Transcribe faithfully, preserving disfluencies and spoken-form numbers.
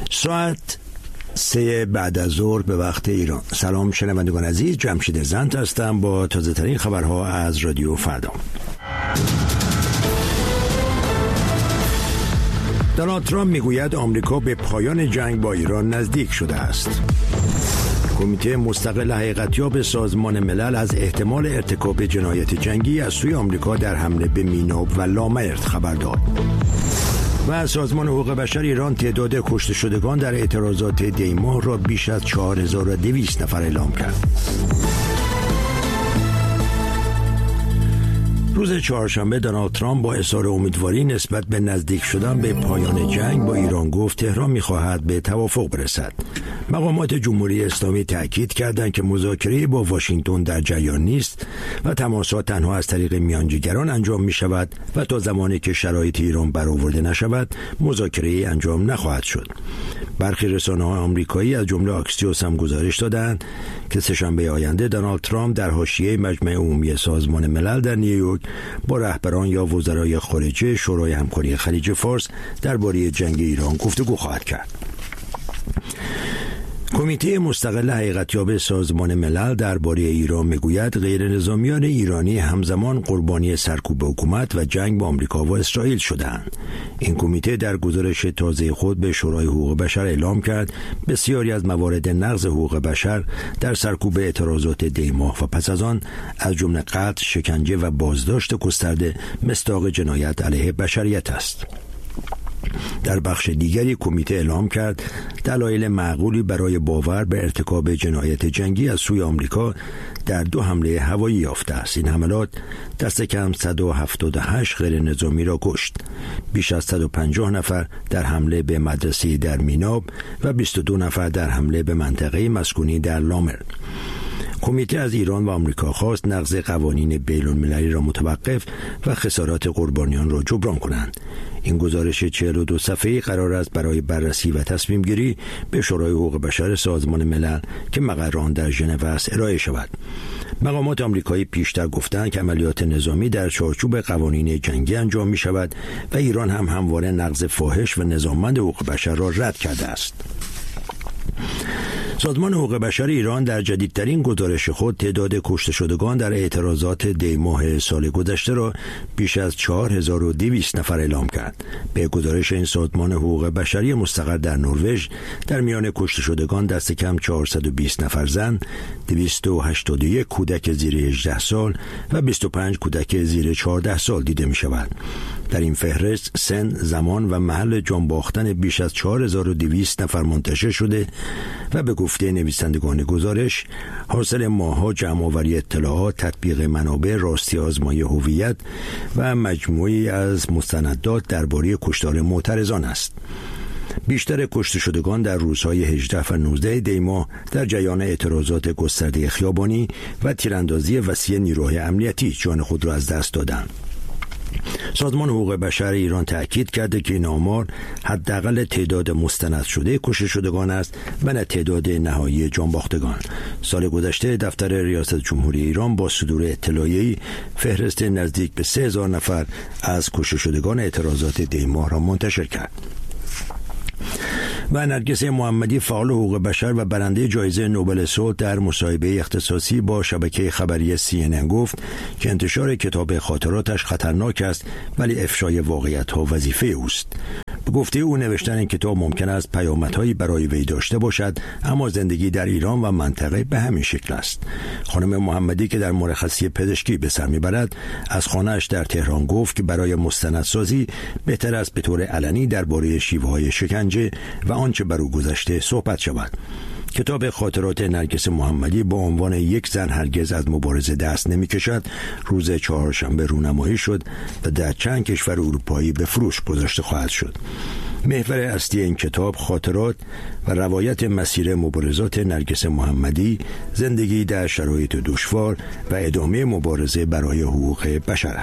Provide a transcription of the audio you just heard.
ساعت سه بعد از ظهر به وقت ایران. سلام شنوندگان عزیز، جمشید زند هستم با تازه ترین خبرها از رادیو فردا. دونالد ترامپ میگوید آمریکا به پایان جنگ با ایران نزدیک شده است. کمیته مستقل حقیقتیاب سازمان ملل از احتمال ارتکاب جنایت جنگی از سوی آمریکا در حمله به مینوب و لامرد خبر داد. و سازمان حقوق بشر ایران تعداد کشته شدگان در اعتراضات دی ماه را بیش از چهار هزار و دویست نفر اعلام کرد. روز چهارشنبه دونالد ترامپ با اظهار امیدواری نسبت به نزدیک شدن به پایان جنگ با ایران گفت تهران می‌خواهد به توافق برسد. مقامات جمهوری اسلامی تأکید کردند که مذاکره با واشنگتن در جریان نیست و تماسات تنها از طریق میانجیگران انجام می‌شود و تا زمانی که شرایط ایران برآورده نشود مذاکره انجام نخواهد شد. برخی رسانه‌های آمریکایی از جمله آکسیوس هم گزارش دادند که سه‌شنبه آینده دونالد ترامپ در حاشیه مجمع عمومی سازمان ملل در نیویورک با رهبران یا وزرای خارجه شورای همکاری خلیج فارس درباره جنگ ایران گفتگو خواهد کرد. کمیته مستقل حقیقتیاب سازمان ملل درباره ایران میگوید غیرنظامیان ایرانی همزمان قربانی سرکوب حکومت و جنگ با آمریکا و اسرائیل شدند. این کمیته در گزارش تازه خود به شورای حقوق بشر اعلام کرد بسیاری از موارد نقض حقوق بشر در سرکوب اعتراضات دی ماه و پس از آن از جمله قتل، شکنجه و بازداشت گسترده مصداق جنایت علیه بشریت است. در بخش دیگری کمیته اعلام کرد دلایل معقولی برای باور به ارتکاب جنایت جنگی از سوی آمریکا در دو حمله هوایی یافته است. این حملات دست کم صد و هفتاد و هشت غیر نظامی را کشت، بیش از صد و پنجاه نفر در حمله به مدرسه در میناب و بیست و دو نفر در حمله به منطقه مسکونی در لامرد. کمیته از ایران و آمریکا خواست نقض قوانین بین‌المللی را متوقف و خسارات قربانیان را جبران کنند. این گزارش چهل و دو صفحه‌ای قرار است برای بررسی و تصمیم گیری به شورای حقوق بشر سازمان ملل که مقر آن در ژنو است ارائه شود. مقامات آمریکایی پیشتر گفتند که عملیات نظامی در چارچوب قوانین جنگی انجام می شود و ایران هم همواره نقض فاحش و نظاممند حقوق بشر را رد کرده است. سازمان حقوق بشر ایران در جدیدترین گزارش خود تعداد کشته شدگان در اعتراضات دی ماه سال گذشته را بیش از چهار هزار و دویست نفر اعلام کرد. به گزارش این سازمان حقوق بشری مستقر در نروژ در میان کشته شدگان دست کم چهارصد و بیست نفر زن، دویست و هشتاد و یک کودک زیر هجده سال و بیست و پنج کودک زیر چهارده سال دیده می شود. در این فهرست سن، زمان و محل جان باختن بیش از چهار هزار و دویست نفر منتشر شده و به گفته نویسندگان گزارش حاصل ماه‌ها جمع‌آوری اطلاعات، تطبیق منابع، راستی آزمایی هویت و مجموعی از مستندات درباره کشتار معترضان است. بیشتر کشته شدگان در روزهای هجده و نوزده دی ماه در جریان اعتراضات گسترده خیابانی و تیراندازی وسیع نیروهای امنیتی جان خود را از دست دادند. سازمان حقوق بشر ایران تأکید کرده که این آمار حداقل تعداد مستند شده کشته شدگان است و نه تعداد نهایی جان باختگان. سال گذشته دفتر ریاست جمهوری ایران با صدور اطلاعیه‌ای فهرست نزدیک به سه هزار نفر از کشته شدگان اعتراضات دی ماه را منتشر کرد. و نرگس محمدی فعال حقوق بشر و برنده جایزه نوبل صلح در مصاحبه اختصاصی با شبکه خبری سی ان ان گفت که انتشار کتاب خاطراتش خطرناک است ولی افشای واقعیت‌ها وظیفه اوست. به گفته او نوشتن این کتاب ممکن است پیامدهایی برای وی داشته باشد، اما زندگی در ایران و منطقه به همین شکل است. خانم محمدی که در مرخصی پزشکی به سر میبرد از خانه‌اش در تهران گفت که برای مستندسازی بهتر است به طور علنی درباره شیوه‌های شکنجه و آنچه بر او گذشته صحبت شود. کتاب خاطرات نرگس محمدی با عنوان یک زن هرگز از مبارزه دست نمی کشد روز چهارشنبه رونمایی شد و در چند کشور اروپایی به فروش گذاشته خواهد شد. محور اصلی این کتاب خاطرات و روایت مسیر مبارزات نرگس محمدی، زندگی در شرایط دشوار و ادامه مبارزه برای حقوق بشر